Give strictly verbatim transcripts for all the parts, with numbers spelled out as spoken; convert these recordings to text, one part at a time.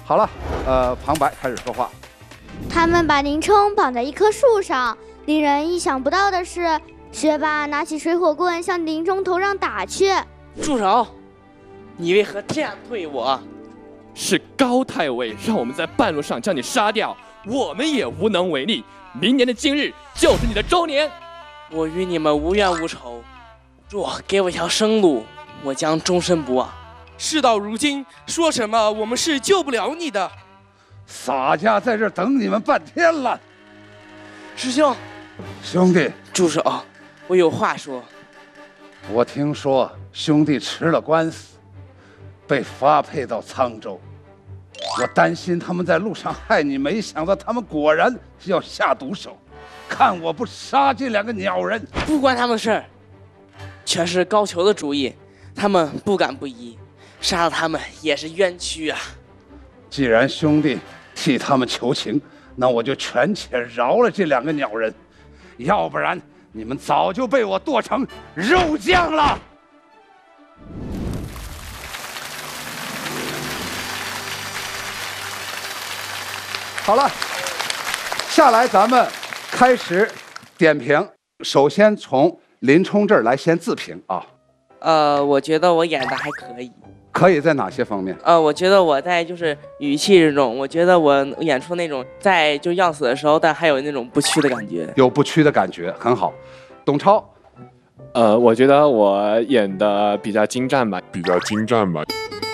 好了，呃，旁白开始说话。 他们把林冲绑在一棵树上，令人意想不到的是，学霸拿起水火棍向林冲头上打去。 住手！你为何这样对我？ 是高太尉让我们在半路上将你杀掉，我们也无能为力。明年的今日就是你的周年。 我与你们无冤无仇，若给我一条生路，我将终身不忘。 事到如今，说什么我们是救不了你的。 洒家在这等你们半天了。 师兄， 兄弟， 住手！我有话说。 我听说兄弟吃了官司，被发配到沧州。我担心他们在路上害你，没想到他们果然要下毒手。看我不杀这两个鸟人！ 不关他们的事儿，全是高俅的主意。他们不敢不依，杀了他们也是冤屈啊。 既然兄弟替他们求情，那我就权且饶了这两个鸟人，要不然你们早就被我剁成肉酱了。好了，下来咱们开始点评。首先从林冲这儿来先自评啊。 呃，我觉得我演的还可以。 可以在哪些方面？ 呃，我觉得我在就是语气这种，我觉得我演出那种在就要死的时候，但还有那种不屈的感觉。 有不屈的感觉，很好。董超， 呃，我觉得我演的比较精湛吧， 比较精湛吧。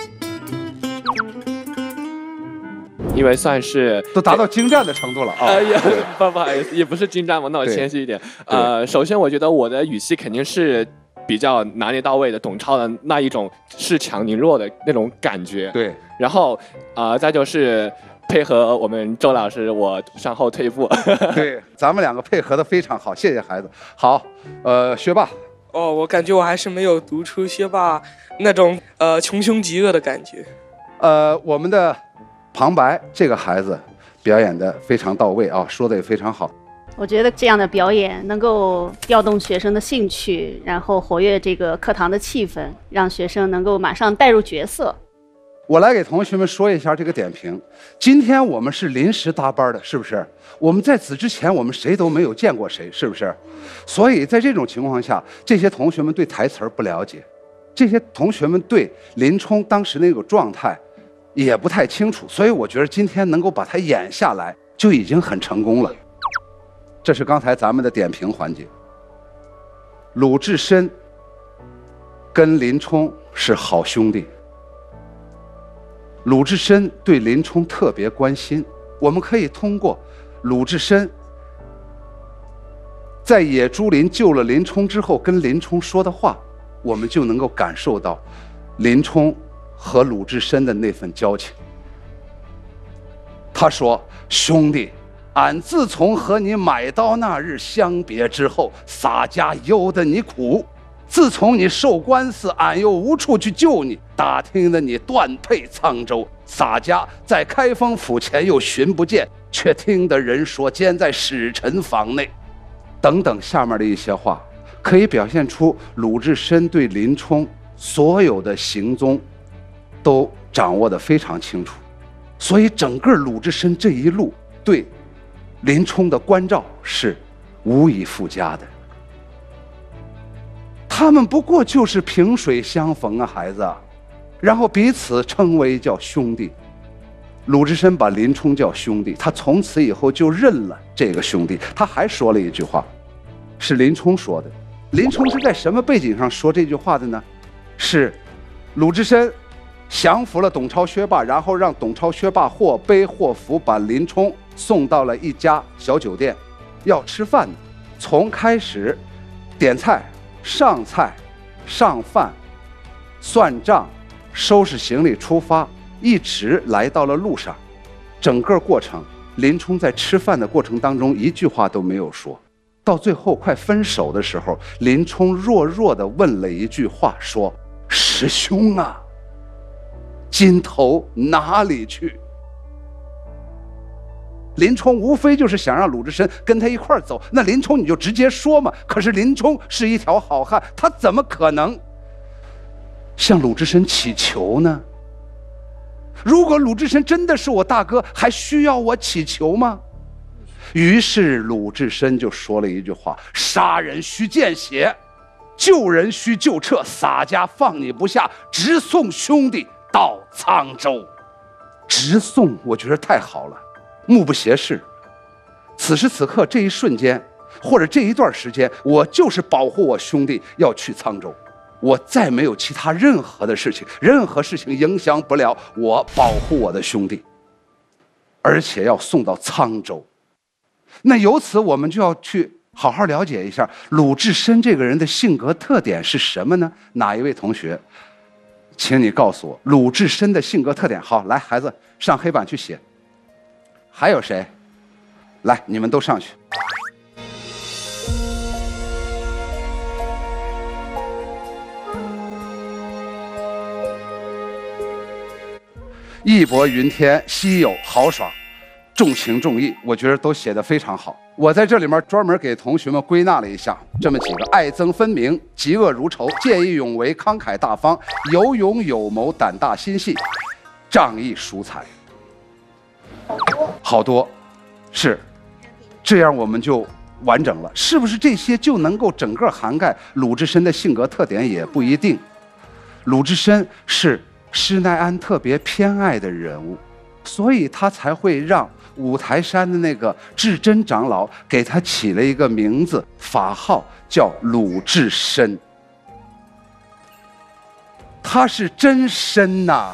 因为算是都达到精湛的程度了啊！ 哎呀，不不好意思，也不是精湛嘛，那我谦虚一点。呃，首先我觉得我的语气肯定是比较拿捏到位的，董超的那一种恃强凌弱的那种感觉。 对， 然后啊、呃，再就是配合我们周老师，我向后退步。 对，咱们两个配合的非常好，谢谢孩子。好，呃，学霸。 哦，我感觉我还是没有读出学霸那种呃穷凶极恶的感觉。 呃，我们的旁白这个孩子表演的非常到位啊，说的也非常好。 我觉得这样的表演能够调动学生的兴趣，然后活跃这个课堂的气氛，让学生能够马上带入角色。 我来给同学们说一下这个点评。今天我们是临时搭班的，是不是？我们在此之前我们谁都没有见过谁，是不是？所以在这种情况下，这些同学们对台词不了解，这些同学们对林冲当时那个状态也不太清楚，所以我觉得今天能够把它演下来就已经很成功了。这是刚才咱们的点评环节。鲁智深跟林冲是好兄弟，鲁智深对林冲特别关心。我们可以通过鲁智深在野猪林救了林冲之后跟林冲说的话，我们就能够感受到林冲和鲁智深的那份交情。他说：兄弟，俺自从和你买刀那日相别之后，洒家忧得你苦。自从你受官司，俺又无处去救你，打听的你断配沧州。洒家在开封府前又寻不见，却听得人说监在使臣房内。等等，下面的一些话可以表现出鲁智深对林冲所有的行踪都掌握得非常清楚，所以整个鲁智深这一路对林冲的关照是无以复加的。他们不过就是萍水相逢啊，孩子，然后彼此称为叫兄弟。鲁智深把林冲叫兄弟，他从此以后就认了这个兄弟。他还说了一句话，是林冲说的。林冲是在什么背景上说这句话的呢？是鲁智深降服了董超薛霸，然后让董超薛霸或背或扶把林冲送到了一家小酒店，要吃饭。从开始点菜、上菜、上饭、算账、收拾行李出发，一直来到了路上。整个过程，林冲在吃饭的过程当中一句话都没有说。到最后快分手的时候，林冲弱弱地问了一句话，说：师兄啊，今头哪里去？林冲无非就是想让鲁智深跟他一块儿走，那林冲你就直接说嘛。可是林冲是一条好汉，他怎么可能向鲁智深乞求呢？ 如果鲁智深真的是我大哥，还需要我祈求吗？于是鲁智深就说了一句话：杀人须见血，救人须救彻，洒家放你不下，直送兄弟到沧州。直送，我觉得太好了，目不斜视。此时此刻，这一瞬间，或者这一段时间，我就是保护我兄弟要去沧州，我再没有其他任何的事情，任何事情影响不了我保护我的兄弟，而且要送到沧州。那由此我们就要去好好了解一下鲁智深这个人的性格特点是什么呢？哪一位同学，请你告诉我鲁智深的性格特点。好，来，孩子上黑板去写。还有谁？来，你们都上去。义薄云天，稀有豪爽，重情重义，我觉得都写得非常好。我在这里面专门给同学们归纳了一下这么几个：爱憎分明，嫉恶如仇，见义勇为，慷慨大方，有勇有谋，胆大心细，仗义疏财。好多好多，是这样，我们就完整了。是不是这些就能够整个涵盖鲁智深的性格特点？也不一定。鲁智深是施耐庵特别偏爱的人物，所以他才会让五台山的那个智真长老给他起了一个名字，法号叫鲁智深。他是真深呐！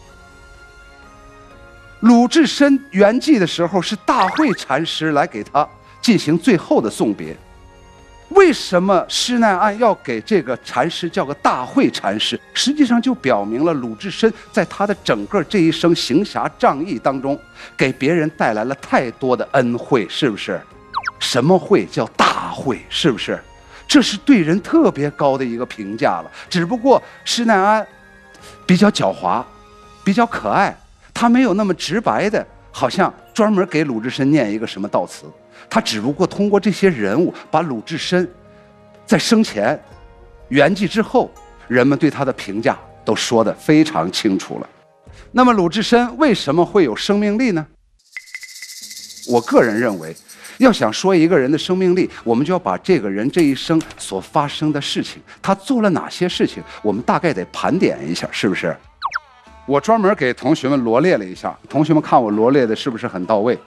鲁智深圆寂的时候，是大慧禅师来给他进行最后的送别。为什么施耐庵要给这个禅师叫个大慧禅师？实际上就表明了鲁智深在他的整个这一生行侠仗义当中，给别人带来了太多的恩惠，是不是？什么惠？叫大慧，是不是？这是对人特别高的一个评价了。只不过施耐庵比较狡猾，比较可爱，他没有那么直白的，好像专门给鲁智深念一个什么悼词。他只不过通过这些人物，把鲁智深在生前、圆寂之后，人们对他的评价都说得非常清楚了。那么鲁智深为什么会有生命力呢？我个人认为，要想说一个人的生命力，我们就要把这个人这一生所发生的事情，他做了哪些事情，我们大概得盘点一下，是不是？我专门给同学们罗列了一下，同学们看我罗列的是不是很到位？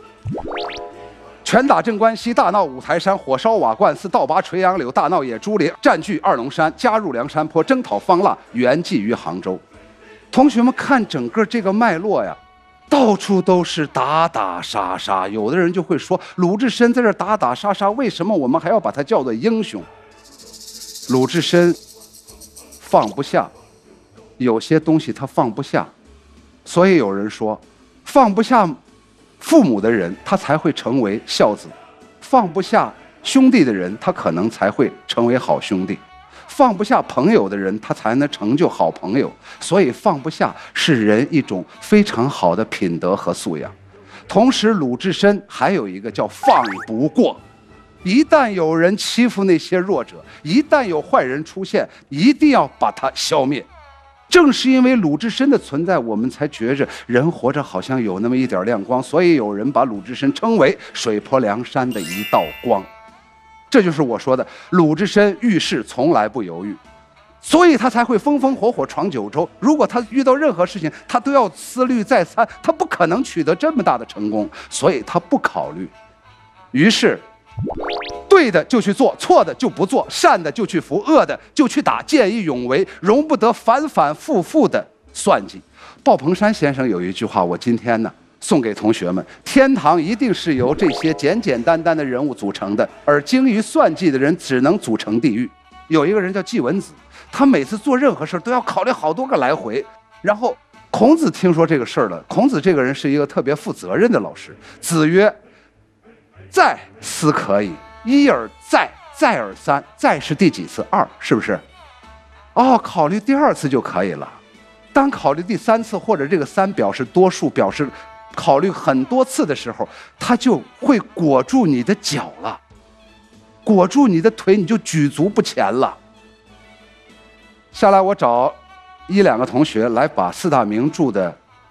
拳打镇关西，大闹五台山，火烧瓦罐寺，倒拔垂杨柳，大闹野猪林，占据二龙山，加入梁山泊，征讨方腊，圆寂于杭州。同学们看整个这个脉络呀，到处都是打打杀杀。有的人就会说，鲁智深在这打打杀杀，为什么我们还要把他叫做英雄？鲁智深放不下，有些东西他放不下，所以有人说，放不下父母的人，他才会成为孝子；放不下兄弟的人，他可能才会成为好兄弟；放不下朋友的人，他才能成就好朋友。所以放不下是人一种非常好的品德和素养。同时鲁智深还有一个叫放不过，一旦有人欺负那些弱者，一旦有坏人出现，一定要把他消灭。正是因为鲁智深的存在，我们才觉着人活着好像有那么一点亮光，所以有人把鲁智深称为水泊梁山的一道光。这就是我说的，鲁智深遇事从来不犹豫，所以他才会风风火火闯九州。如果他遇到任何事情，他都要思虑再三，他不可能取得这么大的成功，所以他不考虑。于是对的就去做，错的就不做，善的就去服，恶的就去打，见义勇为，容不得反反复复的算计。鲍鹏山先生有一句话，我今天呢送给同学们：天堂一定是由这些简简单单的人物组成的，而精于算计的人只能组成地狱。有一个人叫季文子，他每次做任何事都要考虑好多个来回。然后孔子听说这个事儿了，孔子这个人是一个特别负责任的老师。子曰：再思可以，一而再，再而三，再是第几次？二，是不是？哦，考虑第二次就可以了。当考虑第三次，或者这个三表示多数，表示考虑很多次的时候，它就会裹住你的脚了，裹住你的腿，你就举足不前了。下来我找一两个同学来把四大名著的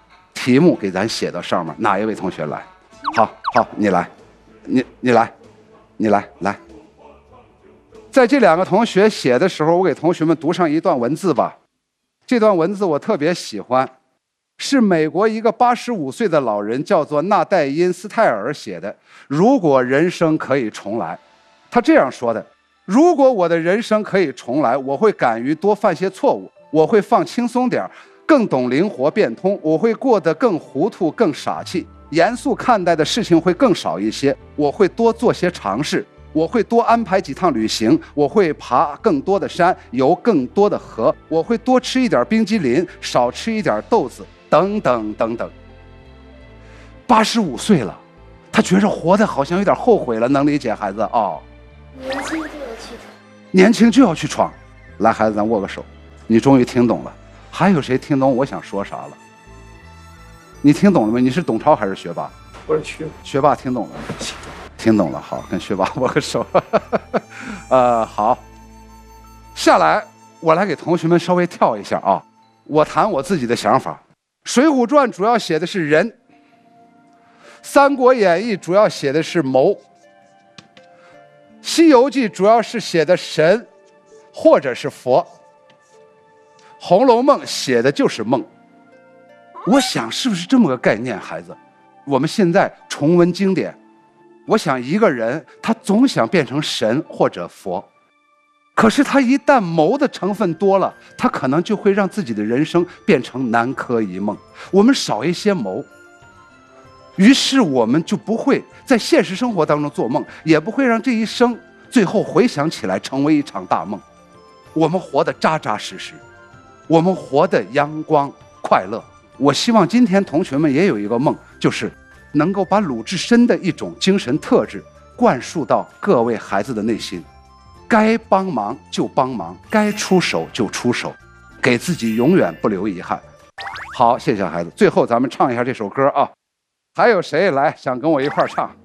题目给咱写到上面。哪一位同学来？好，好，你来，你你来，你来来。在这两个同学写的时候，我给同学们读上一段文字吧。这段文字我特别喜欢，是美国一个八十五岁的老人，叫做纳代因斯泰尔写的。如果人生可以重来，他这样说的：如果我的人生可以重来，我会敢于多犯些错误，我会放轻松点儿，更懂灵活变通，我会过得更糊涂、更傻气，严肃看待的事情会更少一些，我会多做些尝试，我会多安排几趟旅行，我会爬更多的山，游更多的河，我会多吃一点冰激凌，少吃一点豆子，等等等等。八十五岁了，他觉着活得好像有点后悔了，能理解孩子哦？ 年轻就要去闯， 年轻就要去闯。来，孩子，咱握个手。你终于听懂了。还有谁听懂我想说啥了？你听懂了没？你是董超还是学霸？ 我是学学霸听懂了，听懂了。好，跟学霸握个手。呃，好。下来，我来给同学们稍微跳一下啊。我谈我自己的想法。《水浒传》主要写的是人，《三国演义》主要写的是谋，《西游记》主要是写的神或者是佛，《红楼梦》写的就是梦。我想是不是这么个概念，孩子？我们现在重温经典，我想一个人他总想变成神或者佛，可是他一旦谋的成分多了，他可能就会让自己的人生变成南柯一梦。我们少一些谋，于是我们就不会在现实生活当中做梦，也不会让这一生最后回想起来成为一场大梦。我们活得扎扎实实，我们活得阳光快乐。我希望今天同学们也有一个梦，就是能够把鲁智深的一种精神特质灌输到各位孩子的内心，该帮忙就帮忙，该出手就出手，给自己永远不留遗憾。好，谢谢孩子。最后咱们唱一下这首歌啊，还有谁来想跟我一块儿唱？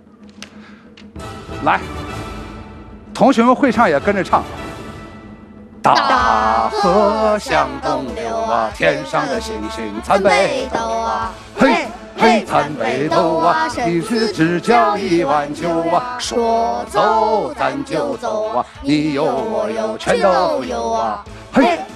来，同学们会唱也跟着唱。大河向东流啊，天上的星星参北斗啊，嘿嘿参北斗啊，一次只交一碗酒啊，说走咱就走啊，你有我有全都有啊，嘿。